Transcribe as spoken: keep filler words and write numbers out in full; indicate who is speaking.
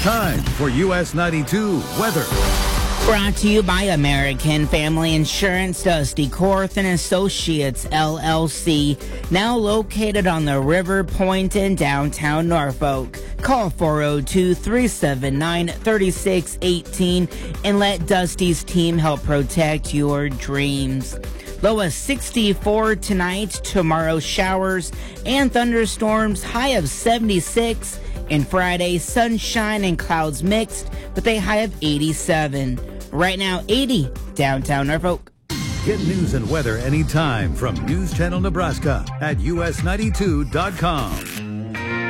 Speaker 1: Time for U S ninety-two weather.
Speaker 2: Brought to you by American Family Insurance, Dusty Korth and Associates, L L C, now located on the River Point in downtown Norfolk. Call four oh two, three seven nine, three six one eight and let Dusty's team help protect your dreams. Low of sixty-four tonight, tomorrow showers and thunderstorms, high of seventy-six, and Friday sunshine and clouds mixed with a high of eighty-seven. Right now, eighty, downtown Norfolk.
Speaker 1: Get news and weather anytime from News Channel Nebraska at U S ninety-two dot com.